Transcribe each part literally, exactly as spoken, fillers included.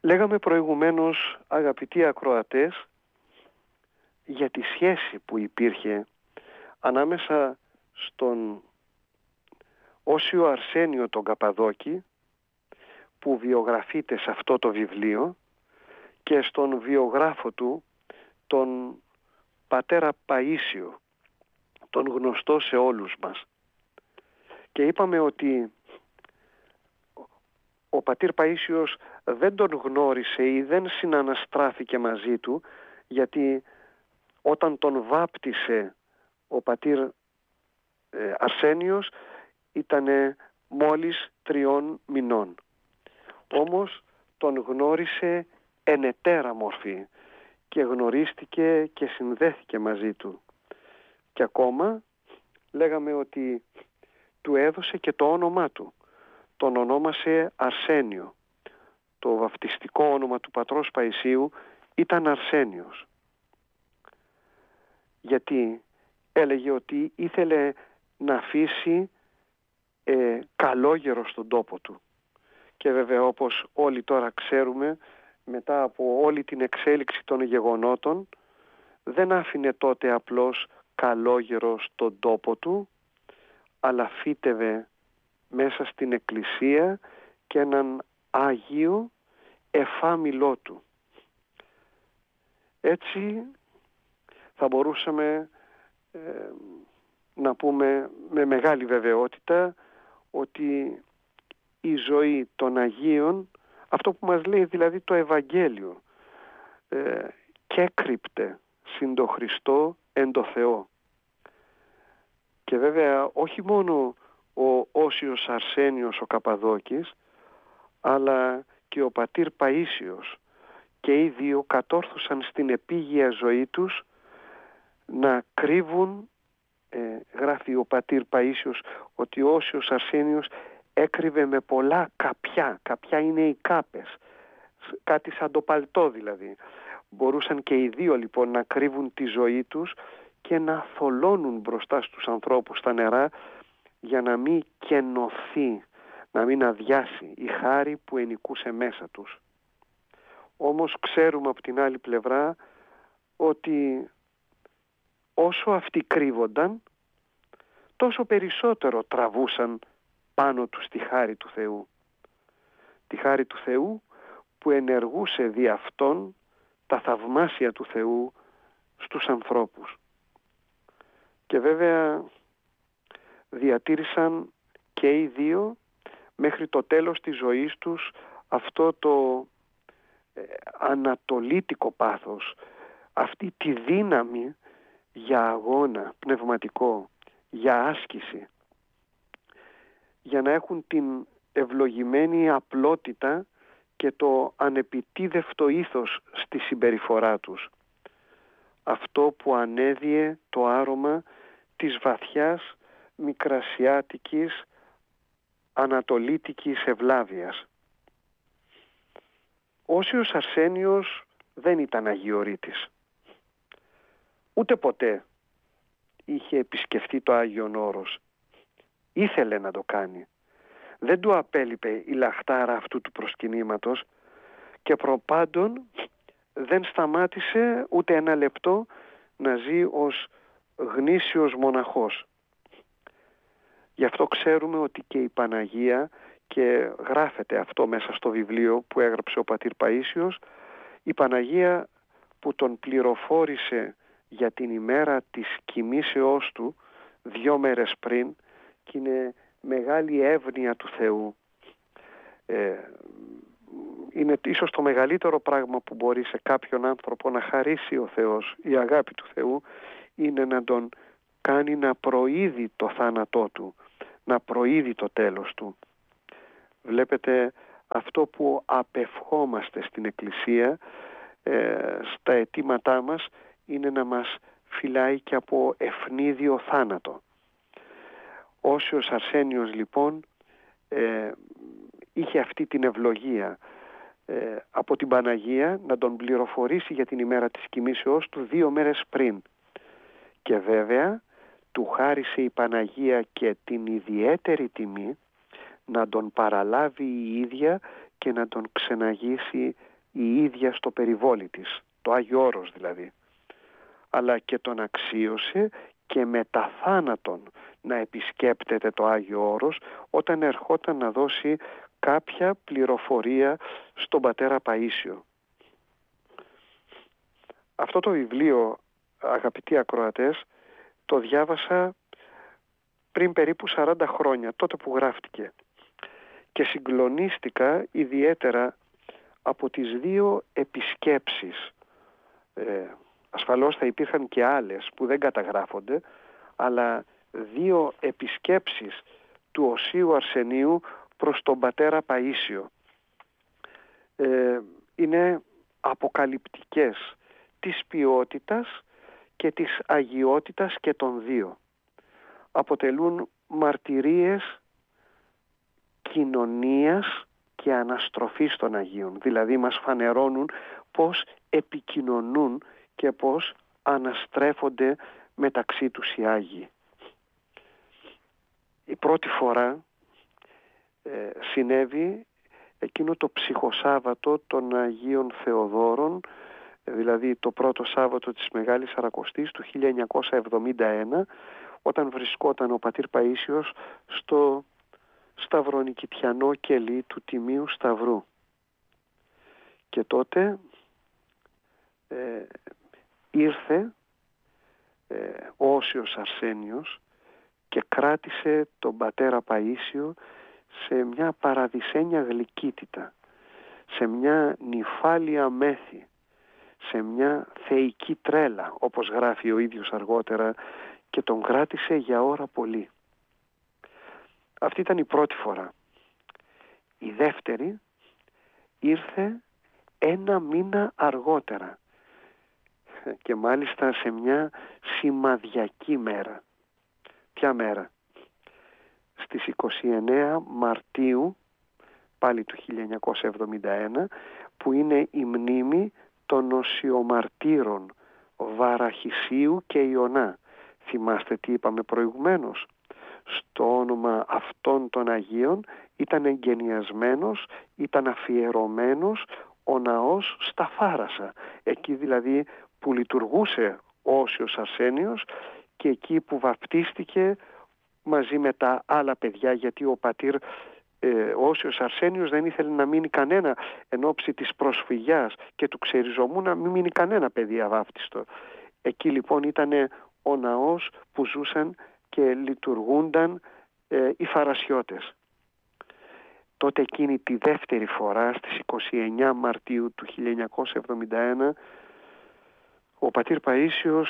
Λέγαμε προηγουμένως, αγαπητοί ακροατές, για τη σχέση που υπήρχε ανάμεσα στον Όσιο Αρσένιο τον Καπαδόκη, που βιογραφείται σε αυτό το βιβλίο, και στον βιογράφο του, τον πατέρα Παΐσιο, τον γνωστό σε όλους μας. Και είπαμε ότι ο πατήρ Παΐσιος δεν τον γνώρισε ή δεν συναναστράφηκε μαζί του, γιατί όταν τον βάπτισε ο πατήρ ε, Αρσένιος ήτανε μόλις τριών μηνών. Όμως τον γνώρισε εν ετέρα μορφή και γνωρίστηκε και συνδέθηκε μαζί του. Και ακόμα λέγαμε ότι του έδωσε και το όνομά του. Τον ονόμασε Αρσένιο. Το βαφτιστικό όνομα του πατρός Παϊσίου ήταν Αρσένιος. Γιατί έλεγε ότι ήθελε να αφήσει ε, καλόγερο στον τόπο του. Και βέβαια, όπως όλοι τώρα ξέρουμε, μετά από όλη την εξέλιξη των γεγονότων, δεν άφηνε τότε απλώς καλόγερο στον τόπο του, αλλά φύτευε μέσα στην εκκλησία και έναν Άγιο εφάμιλό του. Έτσι θα μπορούσαμε ε, να πούμε με μεγάλη βεβαιότητα ότι η ζωή των Αγίων, αυτό που μας λέει δηλαδή το Ευαγγέλιο, ε, κέκρυπτε συν το Χριστό εν το Θεό. Και βέβαια όχι μόνο ο Όσιος Αρσένιος ο Καπαδόκης, αλλά και ο πατήρ Παΐσιος, και οι δύο κατόρθωσαν στην επίγεια ζωή τους να κρύβουν, ε, γράφει ο πατήρ Παΐσιος, ότι ο Όσιος Αρσένιος έκρυβε με πολλά καπιά. Καπιά είναι οι κάπες, κάτι σαν το παλτό δηλαδή. Μπορούσαν και οι δύο λοιπόν να κρύβουν τη ζωή τους και να θολώνουν μπροστά στους ανθρώπους στα νερά, για να μην κενωθεί, να μην αδειάσει η χάρη που ενικούσε μέσα τους. Όμως ξέρουμε από την άλλη πλευρά ότι όσο αυτοί κρύβονταν, τόσο περισσότερο τραβούσαν πάνω τους τη χάρη του Θεού. Τη χάρη του Θεού που ενεργούσε δι' αυτόν τα θαυμάσια του Θεού στους ανθρώπους. Και βέβαια διατήρησαν και οι δύο μέχρι το τέλος της ζωής τους αυτό το ε, ανατολίτικο πάθος, αυτή τη δύναμη για αγώνα πνευματικό, για άσκηση, για να έχουν την ευλογημένη απλότητα και το ανεπιτίδευτο ήθος στη συμπεριφορά τους. Αυτό που ανέδιε το άρωμα της βαθιάς μικρασιάτικης ανατολίτικης ευλάβειας. Ο Όσιος Αρσένιος δεν ήταν αγιορείτης. Ούτε ποτέ είχε επισκεφτεί το Άγιον Όρος. Ήθελε να το κάνει. Δεν του απέλειπε η λαχτάρα αυτού του προσκυνήματος και προπάντων δεν σταμάτησε ούτε ένα λεπτό να ζει ως γνήσιος μοναχός. Γι' αυτό ξέρουμε ότι και η Παναγία, και γράφεται αυτό μέσα στο βιβλίο που έγραψε ο πατήρ Παΐσιος, η Παναγία που τον πληροφόρησε για την ημέρα της κοιμήσεώς του δυο μέρες πριν, και είναι μεγάλη εύνοια του Θεού. Ε, είναι ίσως το μεγαλύτερο πράγμα που μπορεί σε κάποιον άνθρωπο να χαρίσει ο Θεός, η αγάπη του Θεού, είναι να τον κάνει να προείδει το θάνατό του, να προείδει το τέλος του. Βλέπετε, αυτό που απευχόμαστε στην Εκκλησία, ε, στα αιτήματά μας, είναι να μας φυλάει και από ευνίδιο θάνατο. Ο Όσιος Αρσένιος λοιπόν ε, είχε αυτή την ευλογία ε, από την Παναγία να τον πληροφορήσει για την ημέρα της κοιμήσεώς του δύο μέρες πριν. Και βέβαια του χάρισε η Παναγία και την ιδιαίτερη τιμή να τον παραλάβει η ίδια και να τον ξεναγήσει η ίδια στο περιβόλι της, το Άγιο Όρος δηλαδή, αλλά και τον αξίωσε και μετά θάνατον να επισκέπτεται το Άγιο Όρος όταν ερχόταν να δώσει κάποια πληροφορία στον πατέρα Παΐσιο. Αυτό το βιβλίο, αγαπητοί ακροατές, το διάβασα πριν περίπου σαράντα χρόνια, τότε που γράφτηκε, και συγκλονίστηκα ιδιαίτερα από τις δύο επισκέψεις. Ε, ασφαλώς θα υπήρχαν και άλλες που δεν καταγράφονται, αλλά δύο επισκέψεις του Οσίου Αρσενίου προς τον πατέρα Παΐσιο. Ε, είναι αποκαλυπτικές της ποιότητας και της αγιότητας και των δύο. Αποτελούν μαρτυρίες κοινωνίας και αναστροφής των Αγίων. Δηλαδή μας φανερώνουν πώς επικοινωνούν και πώς αναστρέφονται μεταξύ τους οι Άγιοι. Η πρώτη φορά ε, συνέβη εκείνο το ψυχοσάββατο των Αγίων Θεοδόρων, δηλαδή το πρώτο Σάββατο της Μεγάλης Σαρακοστής του χίλια εννιακόσια εβδομήντα ένα, όταν βρισκόταν ο πατήρ Παΐσιος στο σταυρονικητιανό κελί του Τιμίου Σταυρού. Και τότε ε, ήρθε ε, ο Όσιος Αρσένιος και κράτησε τον πατέρα Παΐσιο σε μια παραδεισένια γλυκύτητα, σε μια νυφάλια μέθη, σε μια θεϊκή τρέλα, όπως γράφει ο ίδιος αργότερα, και τον κράτησε για ώρα πολύ. Αυτή ήταν η πρώτη φορά. Η δεύτερη ήρθε ένα μήνα αργότερα και μάλιστα σε μια σημαδιακή μέρα. Ποια μέρα? Στις είκοσι εννέα Μαρτίου, πάλι του χίλια εννιακόσια εβδομήντα ένα, που είναι η μνήμη των οσιομαρτύρων Βαραχισίου και Ιωνά. Θυμάστε τι είπαμε προηγουμένως? Στο όνομα αυτών των Αγίων ήταν εγκαινιασμένος, ήταν αφιερωμένος ο ναός στα Φάρασα. Εκεί δηλαδή που λειτουργούσε ο Όσιος Αρσένιος και εκεί που βαπτίστηκε μαζί με τα άλλα παιδιά, γιατί ο πατήρ ε, ο Όσιος Αρσένιος δεν ήθελε να μείνει κανένα εν ώψη της προσφυγιάς και του ξεριζωμού, να μην μείνει κανένα παιδί αβάπτιστο. Εκεί λοιπόν ήταν ο ναός που ζούσαν και λειτουργούνταν ε, οι Φαρασιώτες. Τότε εκείνη τη δεύτερη φορά, στις είκοσι εννέα Μαρτίου του χίλια εννιακόσια εβδομήντα ένα, ο πατήρ Παΐσιος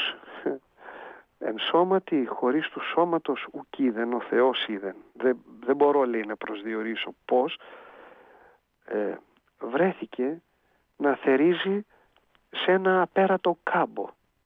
εν σώματι χωρίς του σώματος ουκ είδεν, ο Θεός είδεν. Δεν, δεν μπορώ, λέει, να προσδιορίσω πώς ε, βρέθηκε να θερίζει σε ένα απέρατο κάμπο.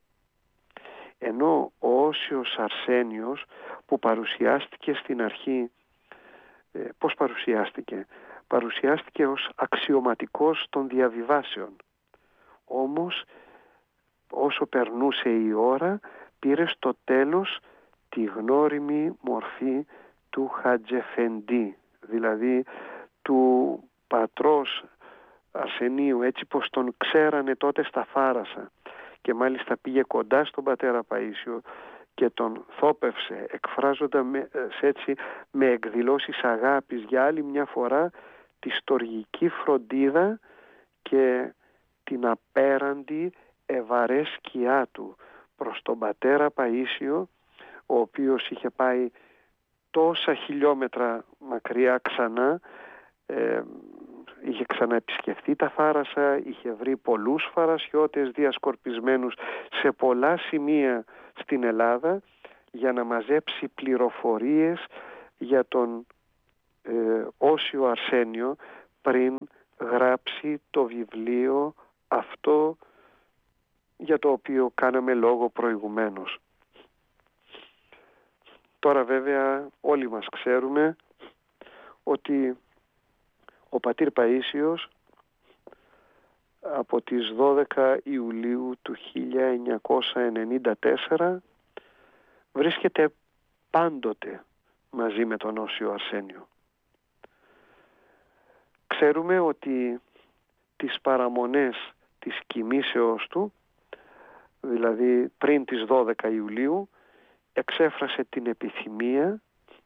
Ενώ ο Όσιος Αρσένιος που παρουσιάστηκε στην αρχή, ε, πώς παρουσιάστηκε? Παρουσιάστηκε ως αξιωματικός των διαβιβάσεων. Όμως όσο περνούσε η ώρα πήρε στο τέλος τη γνώριμη μορφή του Χατζεφεντή, δηλαδή του πατρός Αρσενίου, έτσι πως τον ξέρανε τότε στα Φάρασα, και μάλιστα πήγε κοντά στον πατέρα Παΐσιο και τον θόπευσε, εκφράζοντα με, έτσι, με εκδηλώσεις αγάπης για άλλη μια φορά τη στοργική φροντίδα και την απέραντη ευαρές σκιά του προς τον πατέρα Παΐσιο, ο οποίος είχε πάει τόσα χιλιόμετρα μακριά ξανά, ε, είχε ξαναεπισκεφτεί τα Φάρασα, είχε βρει πολλούς Φαρασιώτες διασκορπισμένους σε πολλά σημεία στην Ελλάδα για να μαζέψει πληροφορίες για τον ε, Όσιο Αρσένιο πριν γράψει το βιβλίο αυτό για το οποίο κάναμε λόγο προηγουμένως. Τώρα βέβαια όλοι μας ξέρουμε ότι ο πατήρ Παΐσιος από τις δώδεκα Ιουλίου του χίλια εννιακόσια ενενήντα τέσσερα βρίσκεται πάντοτε μαζί με τον Όσιο Αρσένιο. Ξέρουμε ότι στις παραμονές της κοιμήσεώς του, δηλαδή πριν τις δώδεκα Ιουλίου, εξέφρασε την επιθυμία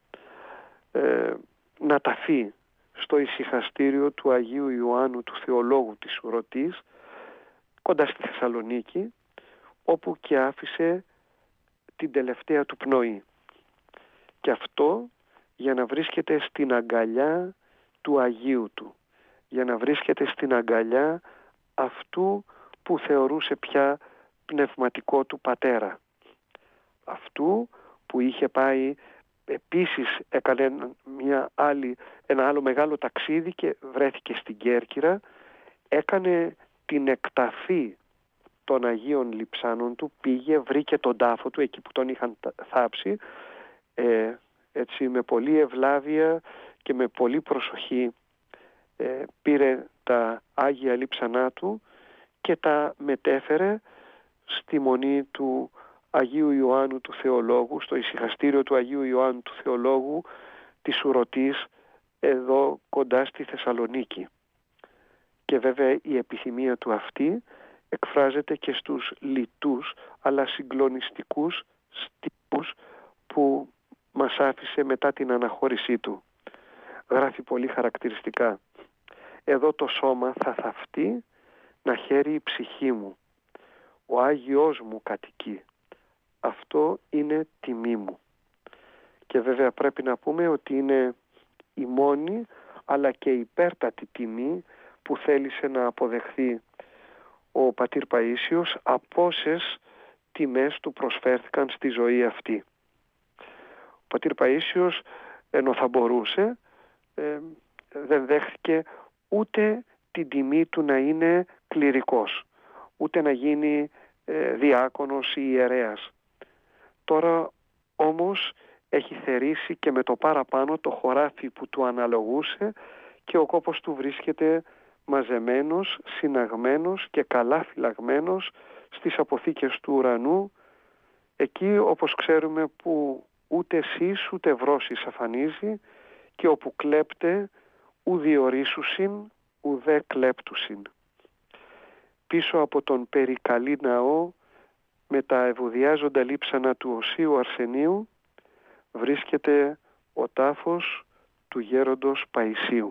ε, να ταφεί στο ησυχαστήριο του Αγίου Ιωάννου του Θεολόγου της Ουρωτής, κοντά στη Θεσσαλονίκη, όπου και άφησε την τελευταία του πνοή. Και αυτό για να βρίσκεται στην αγκαλιά του Αγίου του, για να βρίσκεται στην αγκαλιά αυτού που θεωρούσε πια πνευματικό του πατέρα. Αυτού που είχε πάει, επίσης έκανε μια άλλη, ένα άλλο μεγάλο ταξίδι και βρέθηκε στην Κέρκυρα, έκανε την εκταφή των Αγίων Λειψάνων του, πήγε, βρήκε τον τάφο του εκεί που τον είχαν θάψει, ε, έτσι με πολλή ευλάβεια και με πολλή προσοχή ε, πήρε τα Άγια Λείψανά του και τα μετέφερε στη μονή του Αγίου Ιωάννου του Θεολόγου, στο ησυχαστήριο του Αγίου Ιωάννου του Θεολόγου της Ουρωτής, εδώ κοντά στη Θεσσαλονίκη. Και βέβαια η επιθυμία του αυτή εκφράζεται και στους λιτούς αλλά συγκλονιστικούς στίχους που μας άφησε μετά την αναχώρησή του. Γράφει πολύ χαρακτηριστικά: «Εδώ το σώμα θα θαυτεί να χαίρει η ψυχή μου. Ο Άγιος μου κατοικεί. Αυτό είναι τιμή μου». Και βέβαια πρέπει να πούμε ότι είναι η μόνη αλλά και υπέρτατη τιμή που θέλησε να αποδεχθεί ο πατήρ Παΐσιος από όσες τιμές του προσφέρθηκαν στη ζωή αυτή. Ο πατήρ Παΐσιος, ενώ θα μπορούσε, ε, δεν δέχθηκε ούτε την τιμή του να είναι κληρικός, ούτε να γίνει ε, διάκονος ή ιερέας. Τώρα όμως έχει θερήσει και με το παραπάνω το χωράφι που του αναλογούσε και ο κόπος του βρίσκεται μαζεμένος, συναγμένος και καλά φυλαγμένος στις αποθήκες του ουρανού, εκεί όπως ξέρουμε που ούτε εσείς ούτε βρόσις αφανίζει και όπου κλέπτε ου διορίσουσιν ουδέ κλέπτουσιν. Πίσω από τον περικαλή ναό με τα ευωδιάζοντα λείψανα του Οσίου Αρσενίου βρίσκεται ο τάφος του γέροντος Παϊσίου.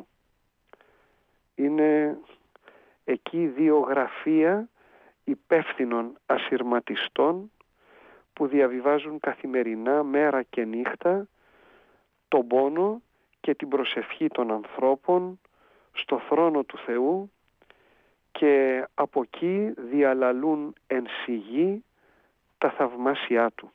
Είναι εκεί δύο γραφεία υπεύθυνων ασυρματιστών που διαβιβάζουν καθημερινά, μέρα και νύχτα, τον πόνο και την προσευχή των ανθρώπων στο θρόνο του Θεού και από εκεί διαλαλούν εν σιγή τα θαυμάσια του.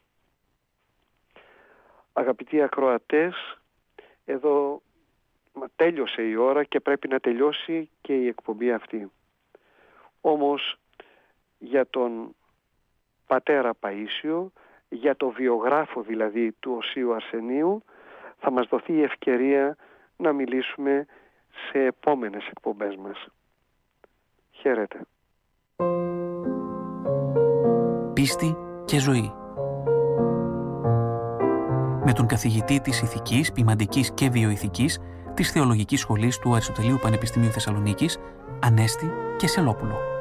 Αγαπητοί ακροατές, εδώ τέλειωσε η ώρα και πρέπει να τελειώσει και η εκπομπή αυτή. Όμως για τον πατέρα Παΐσιο, για το βιογράφο δηλαδή του Οσίου Αρσενίου, θα μας δοθεί η ευκαιρία να μιλήσουμε σε επόμενες εκπομπές μας. Χαίρετε. Πίστη και ζωή. Με τον καθηγητή της Ηθικής, Ποιμαντικής και Βιοηθικής της Θεολογικής Σχολής του Αριστοτελείου Πανεπιστημίου Θεσσαλονίκης, Ανέστη Κεσελόπουλο.